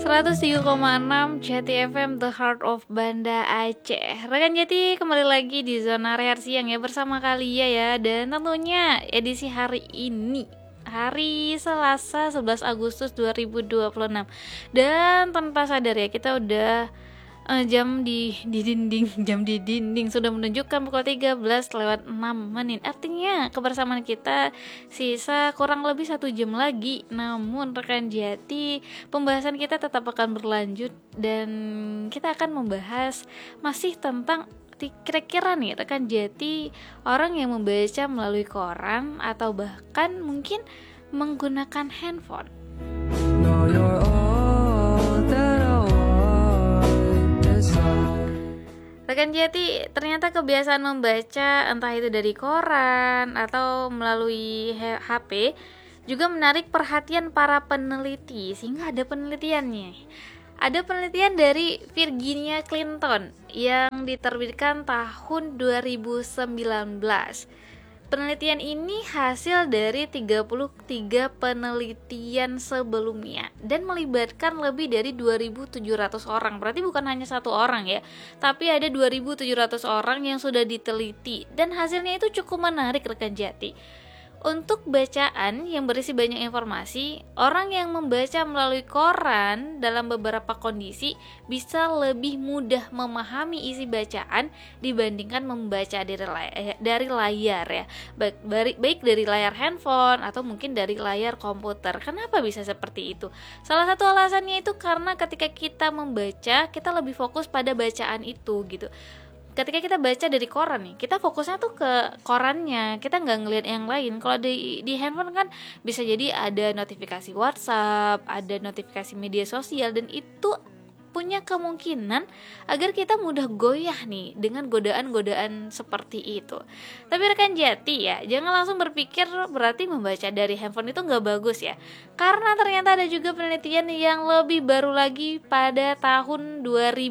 103,6 Jati FM, The Heart of Banda Aceh. Rekan Jati, kembali lagi di Zona Rehat Siang ya bersama kalian ya. Dan tentunya edisi hari ini, hari Selasa 11 Agustus 2026. Dan tanpa sadar ya, kita udah jam di dinding sudah menunjukkan pukul 13:06. Artinya kebersamaan kita sisa kurang lebih 1 jam lagi. Namun rekan Jati, pembahasan kita tetap akan berlanjut dan kita akan membahas masih tentang kira-kira nih rekan Jati, orang yang membaca melalui koran atau bahkan mungkin menggunakan handphone. Rekan Jati, ternyata kebiasaan membaca entah itu dari koran atau melalui HP juga menarik perhatian para peneliti, sehingga ada penelitiannya. Ada penelitian dari Virginia Clinton yang diterbitkan tahun 2019. Penelitian ini hasil dari 33 penelitian sebelumnya dan melibatkan lebih dari 2.700 orang. Berarti bukan hanya satu orang ya, tapi ada 2.700 orang yang sudah diteliti dan hasilnya itu cukup menarik rekan Jati. Untuk bacaan yang berisi banyak informasi, orang yang membaca melalui koran dalam beberapa kondisi bisa lebih mudah memahami isi bacaan dibandingkan membaca dari layar ya, baik dari layar handphone atau mungkin dari layar komputer. Kenapa bisa seperti itu? Salah satu alasannya itu karena ketika kita membaca, kita lebih fokus pada bacaan itu gitu. Ketika kita baca dari koran nih, kita fokusnya tuh ke korannya, kita nggak ngelihat yang lain. Kalau di handphone kan bisa jadi ada notifikasi WhatsApp, ada notifikasi media sosial, dan itu punya kemungkinan agar kita mudah goyah nih dengan godaan-godaan seperti itu. Tapi rekan Jati ya, jangan langsung berpikir berarti membaca dari handphone itu nggak bagus ya. Karena ternyata ada juga penelitian yang lebih baru lagi pada tahun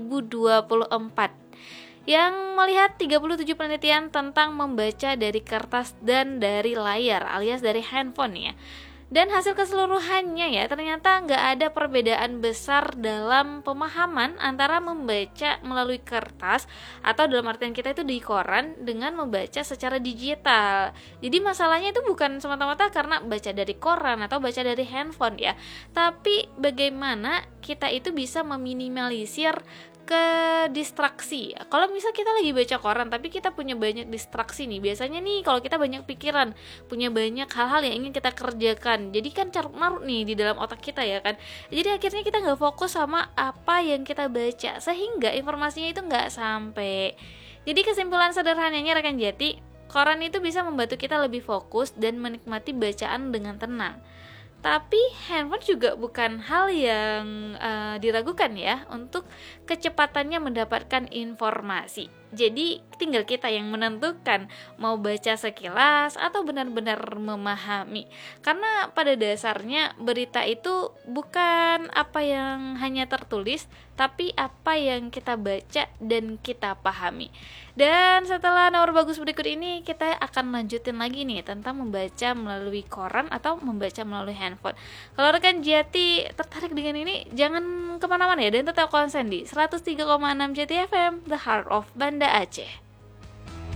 2024 yang melihat 37 penelitian tentang membaca dari kertas dan dari layar alias dari handphone ya. Dan hasil keseluruhannya ya, ternyata nggak ada perbedaan besar dalam pemahaman antara membaca melalui kertas atau dalam artian kita itu di koran dengan membaca secara digital. Jadi masalahnya itu bukan semata-mata karena baca dari koran atau baca dari handphone ya, tapi bagaimana kita itu bisa meminimalisir ke distraksi. Kalau misal kita lagi baca koran tapi kita punya banyak distraksi nih, biasanya nih kalau kita banyak pikiran, punya banyak hal-hal yang ingin kita kerjakan, jadi kan carut-marut nih di dalam otak kita ya kan. Jadi akhirnya kita nggak fokus sama apa yang kita baca, sehingga informasinya itu nggak sampai. Jadi kesimpulan sederhananya rekan Jati, koran itu bisa membantu kita lebih fokus dan menikmati bacaan dengan tenang. Tapi handphone juga bukan hal yang diragukan ya untuk kecepatannya mendapatkan informasi. Jadi tinggal kita yang menentukan mau baca sekilas atau benar-benar memahami. Karena pada dasarnya berita itu bukan apa yang hanya tertulis, tapi apa yang kita baca dan kita pahami. Dan setelah nomor bagus berikut ini, kita akan lanjutin lagi nih tentang membaca melalui koran atau membaca melalui handphone. Kalau rekan Jati tertarik dengan ini, jangan kemana-mana ya, dan tetap konsen di 103,6 Jati FM, The Heart of Banda Aceh.